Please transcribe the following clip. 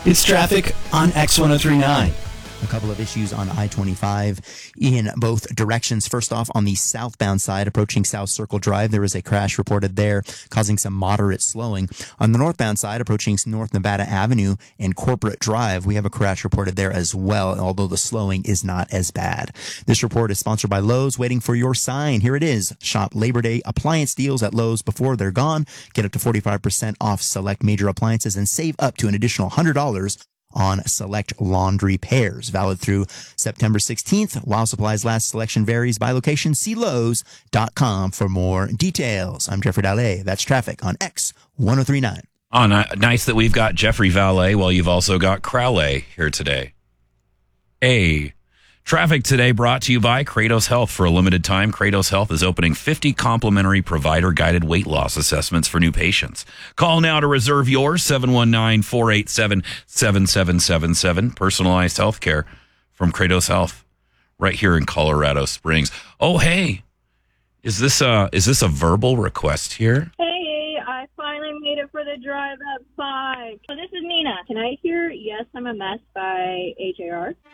It's traffic on X1039. A couple of issues on I-25 in both directions. First off, on the southbound side, approaching South Circle Drive, there was a crash reported there, causing some moderate slowing. On the northbound side, approaching North Nevada Avenue and Corporate Drive, we have a crash reported there as well, although the slowing is not as bad. This report is sponsored by Lowe's, waiting for your sign. Here it is. Shop Labor Day appliance deals at Lowe's before they're gone. Get up to 45% off select major appliances and save up to an additional $100 on select laundry pairs. Valid through September 16th. While supplies last, selection varies by location. See Lowe's.com for more details. I'm Jeffrey Dalle. That's traffic on X1039. Oh, nice that we've got Jeffrey Valet while you've also got Crowley here today. Traffic today brought to you by Kratos Health. For a limited time, Kratos Health is opening 50 complimentary provider-guided weight loss assessments for new patients. Call now to reserve yours, 719-487-7777. Personalized health care from Kratos Health right here in Colorado Springs. Oh, hey, is this a verbal request here? Hey, I finally made it for the drive at 5. So this is Nina. Can I hear Yes, I'm a Mess by AJR?